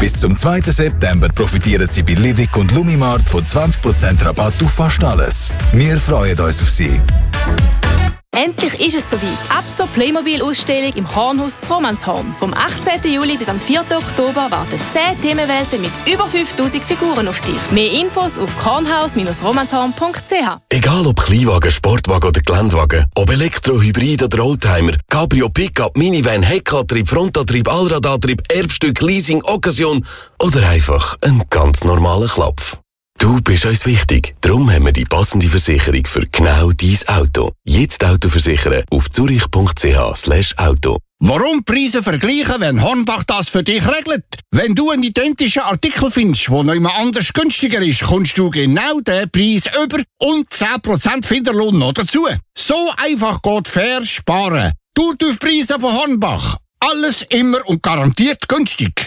Bis zum 2. September profitieren Sie bei Livik und Lumimart von 20% Rabatt auf fast alles. Wir freuen uns auf Sie. Endlich ist es soweit. Ab zur Playmobil-Ausstellung im Kornhaus zu Romanshorn. Vom 18. Juli bis am 4. Oktober warten 10 Themenwelten mit über 5000 Figuren auf dich. Mehr Infos auf kornhaus-romanshorn.ch. Egal ob Kleinwagen, Sportwagen oder Geländewagen, ob Elektro, Hybrid oder Oldtimer, Cabrio, Pickup, Minivan, Heckantrieb, Frontantrieb, Allradantrieb, Erbstück, Leasing, Occasion oder einfach ein ganz normaler Klapf. Du bist uns wichtig. Darum haben wir die passende Versicherung für genau dein Auto. Jetzt Auto versichern auf zurich.ch/auto. Warum Preise vergleichen, wenn Hornbach das für dich regelt? Wenn du einen identischen Artikel findest, der noch immer anders günstiger ist, kommst du genau den Preis über und 10% Finderlohn noch dazu. So einfach geht fair sparen. Durchpreise von Hornbach. Alles immer und garantiert günstig.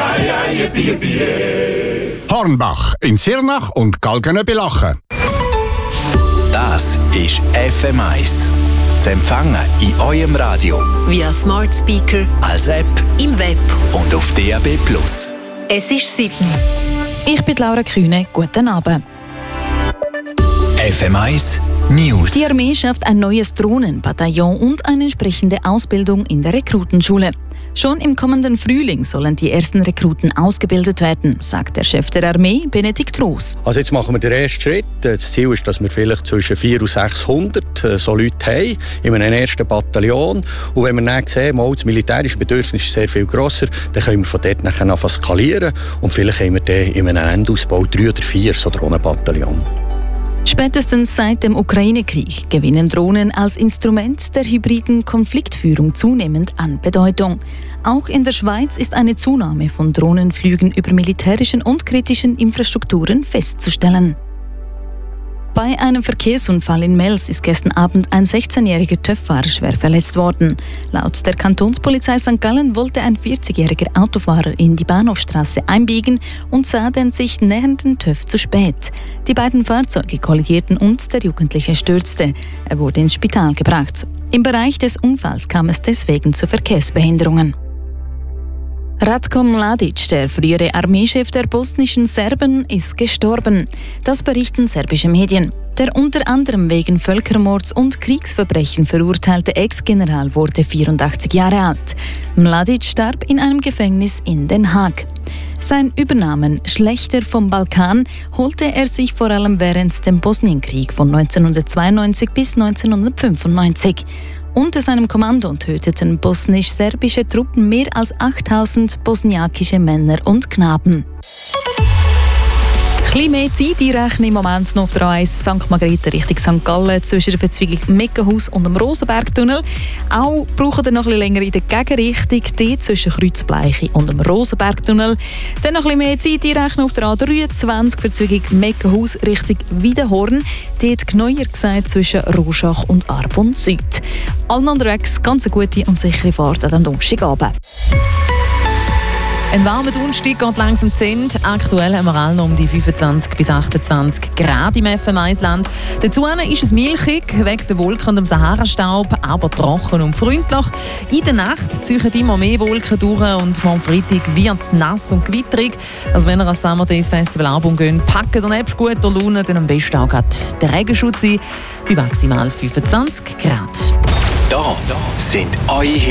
Hornbach in Sirnach und Galgenebelachen. Das ist FM1. Zu empfangen in eurem Radio, via Smart Speaker, als App im Web und auf DAB+. Es ist 7. Ich bin Laura Kühne. Guten Abend. FM1 News. Die Armee schafft ein neues Drohnenbataillon und eine entsprechende Ausbildung in der Rekrutenschule. Schon im kommenden Frühling sollen die ersten Rekruten ausgebildet werden, sagt der Chef der Armee, Benedikt Roos. Also jetzt machen wir den ersten Schritt. Das Ziel ist, dass wir vielleicht zwischen 400 und 600 so Leute haben in einem ersten Bataillon. Und wenn wir dann sehen, das militärische Bedürfnis ist sehr viel grosser, dann können wir von dort nachher anfangen skalieren. Und vielleicht haben wir dann in einem Endausbau 3 oder 4 so Drohnenbataillon. Spätestens seit dem Ukraine-Krieg gewinnen Drohnen als Instrument der hybriden Konfliktführung zunehmend an Bedeutung. Auch in der Schweiz ist eine Zunahme von Drohnenflügen über militärischen und kritischen Infrastrukturen festzustellen. Bei einem Verkehrsunfall in Mels ist gestern Abend ein 16-jähriger TÜV-Fahrer schwer verletzt worden. Laut der Kantonspolizei St. Gallen wollte ein 40-jähriger Autofahrer in die Bahnhofstrasse einbiegen und sah den sich nähernden TÜV zu spät. Die beiden Fahrzeuge kollidierten und der Jugendliche stürzte. Er wurde ins Spital gebracht. Im Bereich des Unfalls kam es deswegen zu Verkehrsbehinderungen. Ratko Mladic, der frühere Armeechef der bosnischen Serben, ist gestorben. Das berichten serbische Medien. Der unter anderem wegen Völkermords und Kriegsverbrechen verurteilte Ex-General wurde 84 Jahre alt. Mladic starb in einem Gefängnis in Den Haag. Sein Übernamen Schlechter vom Balkan holte er sich vor allem während dem Bosnienkrieg von 1992 bis 1995. Unter seinem Kommando töteten bosnisch-serbische Truppen mehr als 8000 bosniakische Männer und Knaben. Ein bisschen mehr Zeit einrechnen im Moment noch auf der A1 St. Margrethe Richtung St. Gallen zwischen der Verzweigung Meckenhaus und dem Rosenbergtunnel. Auch brauchen wir noch ein bisschen länger in der Gegenrichtung, die zwischen Kreuzbleiche und dem Rosenbergtunnel. Dann noch ein bisschen mehr Zeit einrechnen auf der A23 Verzweigung Meckenhaus Richtung Wiedenhorn. Dort genauer gesagt zwischen Roschach und Arbon Süd. Allen unterwegs ganz eine gute und sichere Fahrt an diesem Donnerstagabend. Ein warmer Donnerstag geht langsam zu Ende. Aktuell haben wir alle noch um die 25 bis 28 Grad im FM1-Land. Dazu ist es milchig, wegen der Wolken und dem Sahara-Staub, aber trocken und freundlich. In der Nacht ziehen immer mehr Wolken durch und am Freitag wird es nass und gewitterig. Also wenn ihr ans Summer Days Festival Album geht, packt ihr nebst guter Laune, dann am besten auch gerade den Regenschutz ein, bei maximal 25 Grad. Da sind eure